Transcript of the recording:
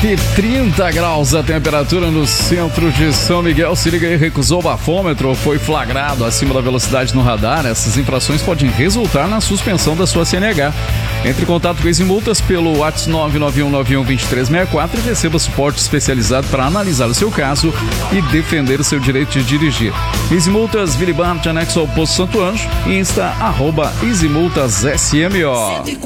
E 30 graus a temperatura no centro de São Miguel. Se liga aí, recusou o bafômetro, foi flagrado acima da velocidade no radar. Essas infrações podem resultar na suspensão da sua CNH. Entre em contato com Easy Multas pelo WhatsApp 991912364 e receba suporte especializado para analisar o seu caso e defender o seu direito de dirigir. Easy Multas, Vila Bart, anexo ao Posto Santo Anjo, Insta, @EasyMultasSMO.